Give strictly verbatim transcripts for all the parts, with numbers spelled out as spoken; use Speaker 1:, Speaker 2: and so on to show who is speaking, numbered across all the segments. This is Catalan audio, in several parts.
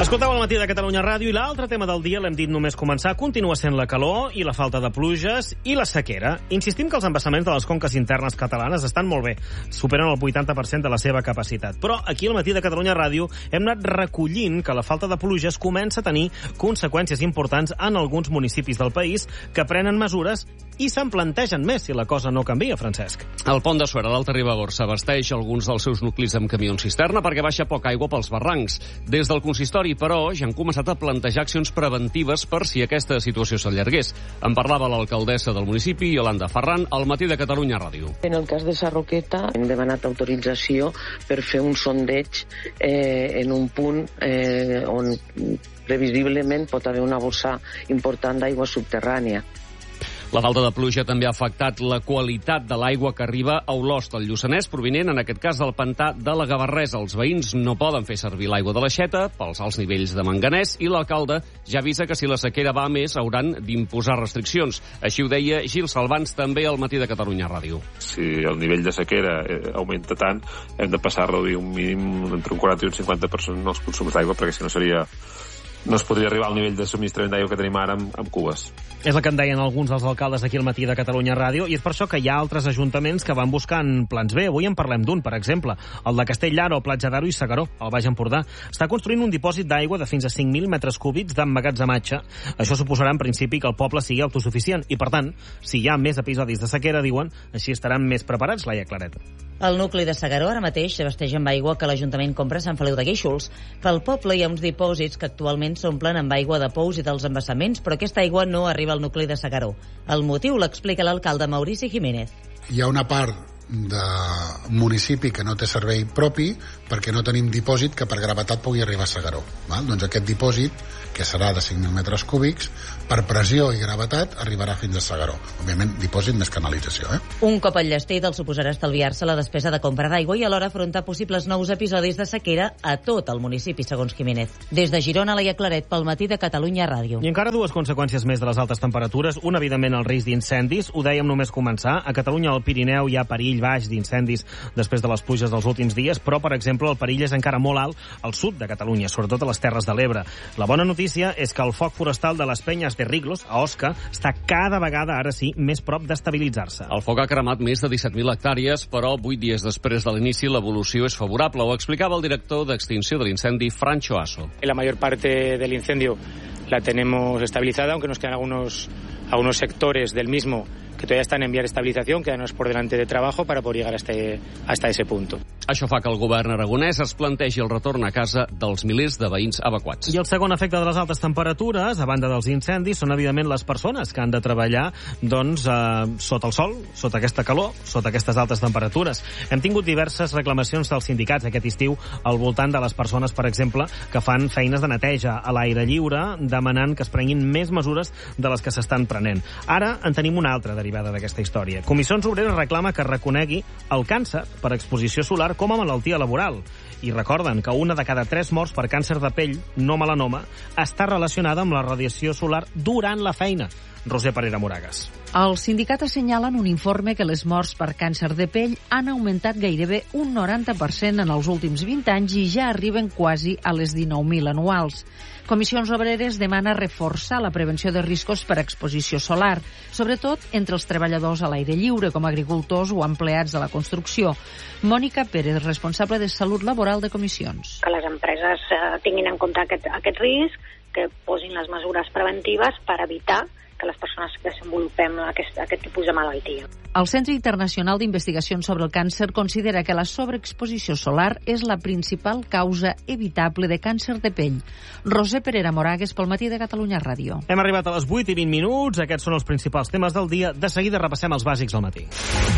Speaker 1: Escolteu al matí de Catalunya Ràdio i l'altre tema del dia, l'hem dit només començar, continua sent la calor i la falta de pluges i la sequera. Insistim que els embassaments de les conques internes catalanes estan molt bé, superen el vuitanta per cent de la seva capacitat. Però aquí al matí de Catalunya Ràdio hem anat recollint que la falta de pluges comença a tenir conseqüències importants en alguns municipis del país que prenen mesures i se'n plantegen més si la cosa no canvia, Francesc.
Speaker 2: El pont de Suera d'Alta Ribagorça s'abasteix alguns dels seus nuclis amb camions cisterna perquè baixa poca aigua pels barrancs. Des del consistori, però, ja han començat a plantejar accions preventives per si aquesta situació s'allargués. En parlava l'alcaldessa del municipi, Yolanda Ferran, al matí de Catalunya Ràdio.
Speaker 3: En el cas de Sarroqueta hem demanat autorització per fer un sondeig eh, en un punt eh, on previsiblement pot haver una bossa important d'aigua subterrània.
Speaker 2: La falta de pluja també ha afectat la qualitat de l'aigua que arriba a Olost, al Lluçanès, provinent, en aquest cas, del pantà de la Gavarresa. Els veïns no poden fer servir l'aigua de l'aixeta pels alts nivells de manganès i l'alcalde ja avisa que si la sequera va a més hauran d'imposar restriccions. Així ho deia Gil Salvans també al matí de Catalunya Ràdio.
Speaker 4: Si el nivell de sequera augmenta tant, hem de passar a reduir un mínim entre un quaranta i un cinquanta per cent els consums d'aigua, perquè si no seria... no es podria arribar al nivell de subministrament d'aigua que tenim ara amb, amb cubes.
Speaker 1: És el que en deien alguns dels alcaldes aquí al matí de Catalunya Ràdio, i és per això que hi ha altres ajuntaments que van buscant plans B. Avui en parlem d'un, per exemple, el de Castellar, Platja d'Aro i S'Agaró, al Baix Empordà. Està construint un dipòsit d'aigua de fins a cinc mil metres cúbics d'emmagatzematge. Això suposarà, en principi, que el poble sigui autosuficient i, per tant, si hi ha més episodis de sequera, diuen, així estaran més preparats, Laia Claret.
Speaker 5: El nucli de S'Agaró ara mateix s'abasteix amb aigua que l'Ajuntament compra a Sant Feliu de Guíxols. Pel poble hi ha uns dipòsits que actualment s'omplen amb aigua de pous i dels embassaments, però aquesta aigua no arriba al nucli de S'Agaró. El motiu l'explica l'alcalde Maurici Jiménez.
Speaker 6: Hi ha una part de municipi que no té servei propi perquè no tenim dipòsit que per gravetat pugui arribar a S'Agaró. Val? Doncs aquest dipòsit, que serà de cinc mil metres cúbics, per pressió i gravetat arribarà fins a S'Agaró. Òbviament, dipòsit més canalització. Eh?
Speaker 5: Un cop enllestit el suposarà estalviar-se la despesa de compra d'aigua i alhora afrontar possibles nous episodis de sequera a tot el municipi, segons Jiménez. Des de Girona, Laia Claret, pel matí de Catalunya Ràdio.
Speaker 1: I encara dues conseqüències més de les altes temperatures. Un, evidentment, el risc d'incendis. Ho dèiem només començar. A Catalunya, al Pirineu, hi ha perill baix d'incendis després de les pluges dels últims dies, però, per exemple, el perill és encara molt alt al sud de Catalunya, sobretot a les Terres de l'Ebre. La bona notícia és que el foc forestal de les Penyes de Riglos, a Osca, està cada vegada, ara sí, més prop d'estabilitzar-se.
Speaker 2: El foc ha cremat més de disset mil hectàrees, però vuit dies després de l'inici l'evolució és favorable. Ho explicava el director d'extinció de l'incendi, Francho Aso.
Speaker 7: La mayor parte del incendio la tenemos estabilizada, aunque nos quedan algunos, algunos sectores del mismo que todavía están en vía de estabilización, quedanos por delante de trabajo para poder llegar hasta, hasta ese punto.
Speaker 2: Això fa que el govern aragonès es plantegi el retorn a casa dels milers de veïns evacuats.
Speaker 1: I el segon efecte de les altes temperatures, a banda dels incendis, són evidentment les persones que han de treballar doncs, eh, sota el sol, sota aquesta calor, sota aquestes altes temperatures. Hem tingut diverses reclamacions dels sindicats aquest estiu al voltant de les persones, per exemple, que fan feines de neteja a l'aire lliure, demanant que es prenguin més mesures de les que s'estan prenent. Ara en tenim una altra derivada d'aquesta història. Comissions Obreres reclama que reconegui el càncer per exposició solar com a malaltia laboral. I recorden que una de cada tres morts per càncer de pell, no melanoma, està relacionada amb la radiació solar durant la feina. Roser Parera Moragas.
Speaker 8: El sindicat assenyala en un informe que les morts per càncer de pell han augmentat gairebé un noranta per cent en els últims vint anys i ja arriben quasi a les dinou mil anuals. Comissions Obreres demana reforçar la prevenció de riscos per exposició solar, sobretot entre els treballadors a l'aire lliure, com agricultors o empleats de la construcció. Mònica Pérez, responsable de Salut Laboral de Comissions.
Speaker 9: Que les empreses eh, tinguin en compte aquest, aquest risc, que posin les mesures preventives per evitar que les persones desenvolupem aquest, aquest tipus de malaltia.
Speaker 8: El Centre Internacional d'Investigacions sobre el Càncer considera que la sobreexposició solar és la principal causa evitable de càncer de pell. Roser Perera Moragues, pel matí de Catalunya Ràdio.
Speaker 1: Hem arribat a les vuit i vint minuts. Aquests són els principals temes del dia. De seguida repassem els bàsics al matí.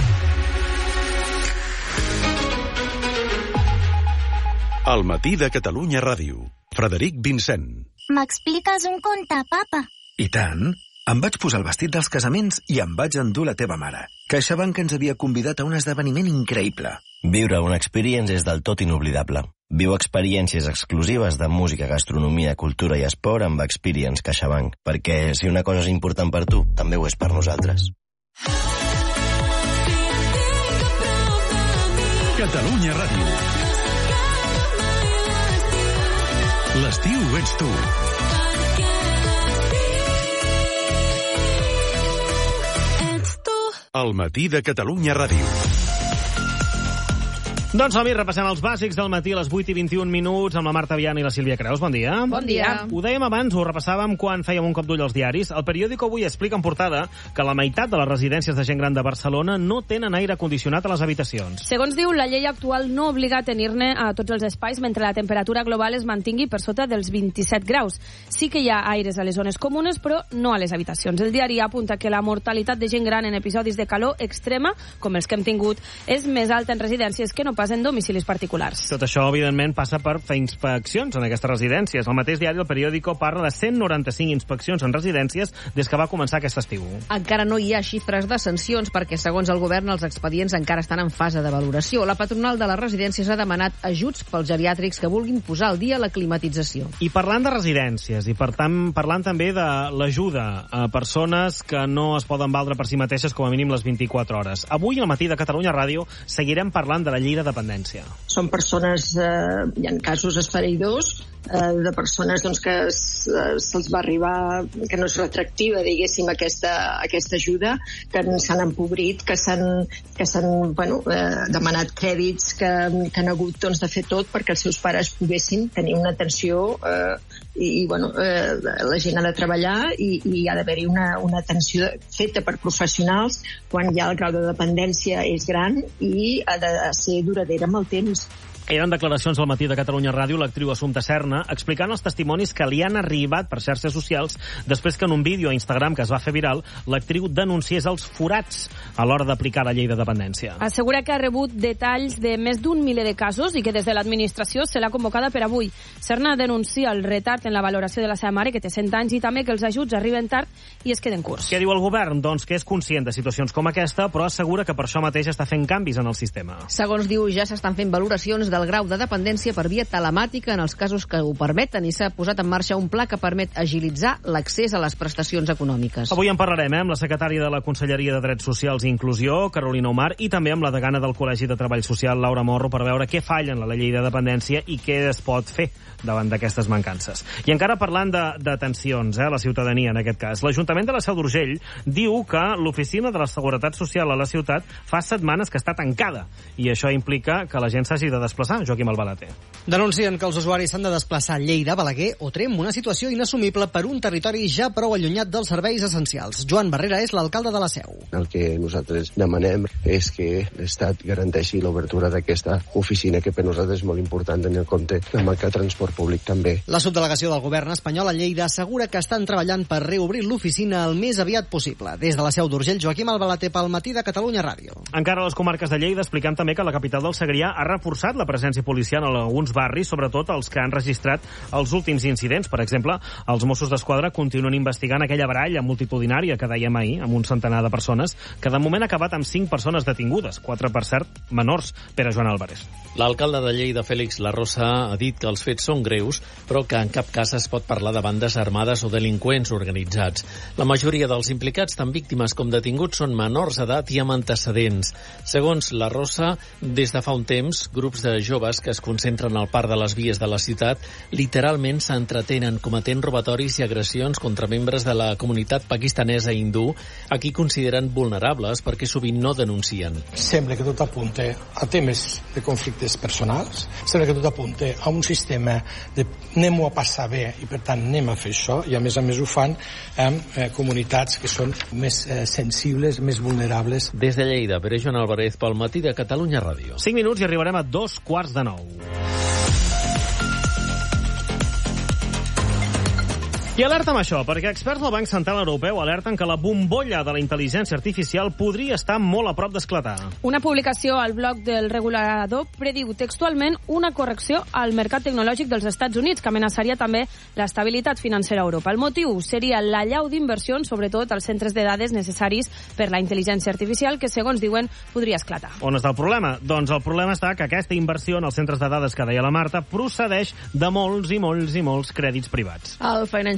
Speaker 10: Al matí de Catalunya Ràdio. Frederic Vincent.
Speaker 11: M'expliques un conte, papa?
Speaker 12: I tant. Em vaig posar el vestit dels casaments i em vaig endur la teva mare. CaixaBank ens havia convidat a un esdeveniment increïble.
Speaker 13: Viure una experience és del tot inoblidable. Viu experiències exclusives de música, gastronomia, cultura i esport amb Experience CaixaBank, perquè si una cosa és important per tu, també ho és per nosaltres.
Speaker 10: Catalunya Ràdio. L'estiu ets tu. Al matí de Catalunya Ràdio.
Speaker 1: Doncs som-hi, repassem els bàsics del matí a les vuit i vint-i-un minuts amb la Marta Viana i la Sílvia Creus. Bon dia.
Speaker 14: Bon dia.
Speaker 1: Ho dèiem abans, ho repassàvem quan fèiem un cop d'ull als diaris. El periòdico avui explica en portada que la meitat de les residències de gent gran de Barcelona no tenen aire condicionat a les habitacions.
Speaker 14: Segons diu, la llei actual no obliga a tenir-ne a tots els espais mentre la temperatura global es mantingui per sota dels vint-i-set graus. Sí que hi ha aires a les zones comunes, però no a les habitacions. El diari apunta que la mortalitat de gent gran en episodis de calor extrema, com els que hem tingut, és més alta en residències que no pas en domicilis particulars.
Speaker 1: Tot això, evidentment, passa per fer inspeccions en aquestes residències. El mateix diari, el periòdico, parla de cent noranta-cinc inspeccions en residències des que va començar aquest estiu.
Speaker 15: Encara no hi ha xifres de sancions perquè, segons el govern, els expedients encara estan en fase de valoració. La patronal de les residències ha demanat ajuts pels geriàtrics que vulguin posar al dia la climatització.
Speaker 1: I parlant de residències, i per tant parlant també de l'ajuda a persones que no es poden valdre per si mateixes com a mínim les vint-i-quatre hores. Avui, al matí de Catalunya Ràdio, seguirem parlant de la llei de dependència.
Speaker 16: Són persones, eh, hi ha casos esfereïdors, eh, de persones doncs, que es, eh, se'ls va arribar, que no és retractiva, diguéssim, aquesta, aquesta ajuda, que s'han empobrit, que s'han que s'han bueno, eh, demanat crèdits, que, que han hagut doncs, de fer tot perquè els seus pares poguessin tenir una atenció eh, i, i bueno, eh, la gent ha de treballar i, i ha d'haver-hi una, una atenció feta per professionals quan ja el grau de dependència és gran i ha de ser duradera amb el temps.
Speaker 1: Eren declaracions al matí de Catalunya Ràdio l'actriu Assumpta Serna explicant els testimonis que li han arribat per xarxes socials després que en un vídeo a Instagram que es va fer viral l'actriu denunciés els forats a l'hora d'aplicar la llei de dependència.
Speaker 14: Assegura que ha rebut detalls de més d'un miler de casos i que des de l'administració se l'ha convocada per avui. Serna denuncia el retard en la valoració de la seva mare, que té cent anys, i també que els ajuts arriben tard i es queden curts.
Speaker 1: Què diu el govern? Doncs que és conscient de situacions com aquesta, però assegura que per això mateix està fent canvis en el sistema.
Speaker 15: Segons diu, ja s'estan fent valoracions del grau de dependència per via telemàtica en els casos que ho permeten i s'ha posat en marxa un pla que permet agilitzar l'accés a les prestacions econòmiques.
Speaker 1: Avui en parlarem eh, amb la secretària de la Conselleria de Drets Socials i Inclusió, Carolina Omar, i també amb la degana del Col·legi de Treball Social, Laura Morro, per veure què falla en la llei de dependència i què es pot fer davant d'aquestes mancances. I encara parlant de, de tensions, eh, la ciutadania en aquest cas, l'Ajuntament de la Seu d'Urgell diu que l'oficina de la Seguretat Social a la ciutat fa setmanes que està tancada i això implica que la gent s'hagi de desplaçar. Joaquim Albalater.
Speaker 17: Denuncien que els usuaris s'han de desplaçar a Lleida, Balaguer o Tremp, una situació inassumible per un territori ja prou allunyat dels serveis essencials. Joan Barrera és l'alcalde de la Seu.
Speaker 18: El que nosaltres demanem és que l'Estat garanteixi l'obertura d'aquesta oficina, que per nosaltres és molt important tenir en compte la manca de transport públic també.
Speaker 17: La subdelegació del govern espanyol a Lleida assegura que estan treballant per reobrir l'oficina el més aviat possible. Des de la Seu d'Urgell, Joaquim Albalater pel matí de Catalunya Ràdio.
Speaker 1: Encara a les comarques de Lleida expliquem també que la capital del Segrià ha reforçat la presència policial en alguns barris, sobretot els que han registrat els últims incidents. Per exemple, els Mossos d'Esquadra continuen investigant aquella baralla multitudinària que dèiem ahir, amb un centenar de persones, que de moment ha acabat amb cinc persones detingudes, quatre, per cert, menors. Pere Joan Álvarez.
Speaker 19: L'alcalde de Lleida, Fèlix Larrosa, ha dit que els fets són greus, però que en cap cas es pot parlar de bandes armades o delinqüents organitzats. La majoria dels implicats, tant víctimes com detinguts, són menors d'edat i amb antecedents. Segons Larrosa, des de fa un temps, grups de joves que es concentren al parc de les vies de la ciutat literalment s'entretenen cometent robatoris i agressions contra membres de la comunitat pakistanesa i hindú, a qui consideren vulnerables perquè sovint no denuncien.
Speaker 20: Sembla que tot apunta a temes de conflictes personals, sembla que tot apunta a un sistema de anem-ho a passar bé i per tant anem a fer això, i a més a més ho fan amb eh, comunitats que són més eh, sensibles, més vulnerables.
Speaker 19: Des de Lleida, Pere Joan Álvarez pel matí de Catalunya Ràdio.
Speaker 1: cinc minuts i arribarem a dos quarts de nou. I alerta amb això, perquè experts del Banc Central Europeu alerten que la bombolla de la intel·ligència artificial podria estar molt a prop d'esclatar.
Speaker 14: Una publicació al blog del regulador prediu textualment una correcció al mercat tecnològic dels Estats Units, que amenaçaria també l'estabilitat financera a Europa. El motiu seria l'allau d'inversions, sobretot als centres de dades necessaris per la intel·ligència artificial, que, segons diuen, podria esclatar.
Speaker 1: On està el problema? Doncs el problema està que aquesta inversió en els centres de dades que deia la Marta procedeix de molts i molts i molts crèdits privats.
Speaker 14: El Financial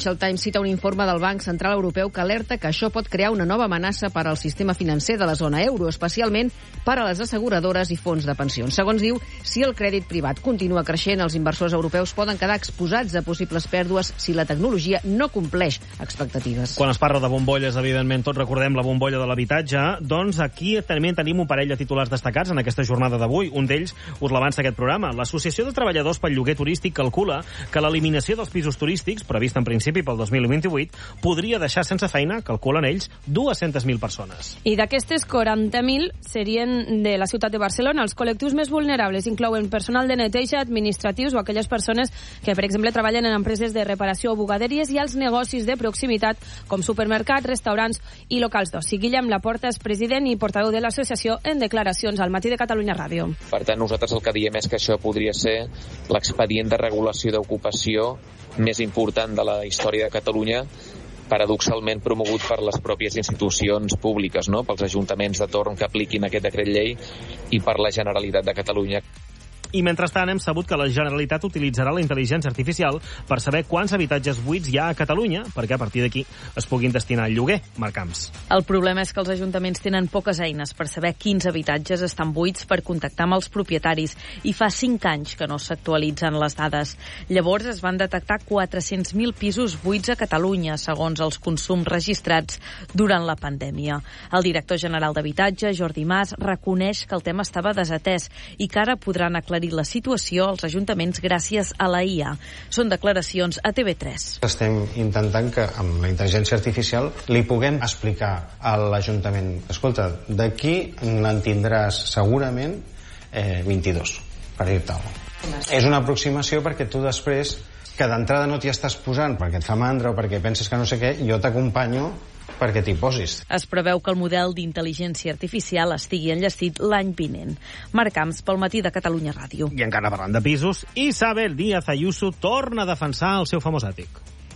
Speaker 15: Financial Times cita un informe del Banc Central Europeu que alerta que això pot crear una nova amenaça per al sistema financer de la zona euro, especialment per a les asseguradores i fons de pensions. Segons diu, si el crèdit privat continua creixent, els inversors europeus poden quedar exposats a possibles pèrdues si la tecnologia no compleix expectatives.
Speaker 1: Quan es parla de bombolles, evidentment, tots recordem la bombolla de l'habitatge, doncs aquí també tenim un parell de titulars destacats en aquesta jornada d'avui. Un d'ells us l'avança aquest programa. L'Associació de Treballadors pel Lloguer Turístic calcula que l'eliminació dels pisos turístics, prevista en principi pel dos mil vint-i-vuit, podria deixar sense feina, calculen ells, dues-centes mil persones.
Speaker 14: I d'aquestes, quaranta mil serien de la ciutat de Barcelona. Els col·lectius més vulnerables inclouen personal de neteja, administratius o aquelles persones que, per exemple, treballen en empreses de reparació o bugaderies i els negocis de proximitat com supermercats, restaurants i locals d'oci. Guillem Laporta és president i portaveu de l'associació en declaracions al Matí de Catalunya Ràdio.
Speaker 21: Per tant, nosaltres el que diem és que això podria ser l'expedient de regulació d'ocupació més important de la història de Catalunya, paradoxalment promogut per les pròpies institucions públiques, no? Pels ajuntaments de torn que apliquin aquest decret llei i per la Generalitat de Catalunya.
Speaker 1: I mentrestant hem sabut que la Generalitat utilitzarà la intel·ligència artificial per saber quants habitatges buits hi ha a Catalunya, perquè a partir d'aquí es puguin destinar al lloguer. Marc Camps.
Speaker 22: El problema és que els ajuntaments tenen poques eines per saber quins habitatges estan buits per contactar amb els propietaris i fa cinc anys que no s'actualitzen les dades. Llavors es van detectar quatre-cents mil pisos buits a Catalunya, segons els consums registrats durant la pandèmia. El director general d'Habitatge, Jordi Mas, reconeix que el tema estava desatès i que ara podran aclarir la situació als ajuntaments gràcies a la I A. Són declaracions a T V tres.
Speaker 23: Estem intentant que amb la intel·ligència artificial li puguem explicar a l'Ajuntament: escolta, d'aquí en tindràs segurament eh, vint-i-dos, per dir-te alguna cosa. És una aproximació perquè tu després, que d'entrada no t'hi estàs posant perquè et fa mandra o perquè penses que no sé què, jo t'acompanyo perquè t'hi posis.
Speaker 22: Es preveu que el model d'intel·ligència artificial estigui enllestit l'any vinent. Marc Camps, pel Matí de Catalunya Ràdio.
Speaker 1: I encara parlant de pisos, Isabel Díaz Ayuso torna a defensar el seu famós àtic.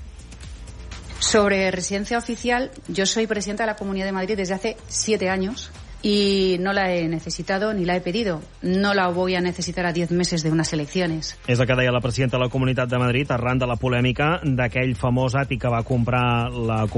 Speaker 24: Sobre residencia oficial, yo soy presidenta de la Comunidad de Madrid desde hace siete años y no la he necesitado ni la he pedido. No la voy a necesitar a diez meses de unas elecciones.
Speaker 1: És el que deia la presidenta de la Comunitat de Madrid arran de la polèmica d'aquell famós àtic que va comprar la